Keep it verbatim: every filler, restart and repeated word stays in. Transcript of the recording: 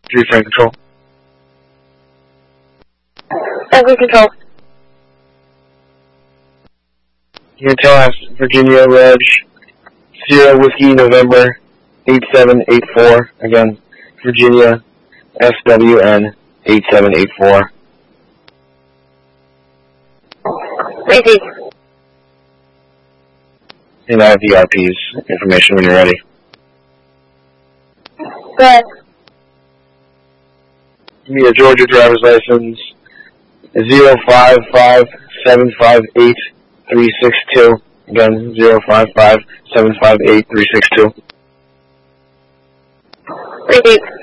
Three frame control. Every control. Your tail Virginia Reg Sierra Whiskey November eight seven eight four. Again, Virginia S W N eight seven eight four. Repeat. And I have the R P's information when you're ready. Go ahead. Give me your Georgia driver's license. Zero five five seven five eight three six two. Again, zero five five seven five eight three six two. Repeat.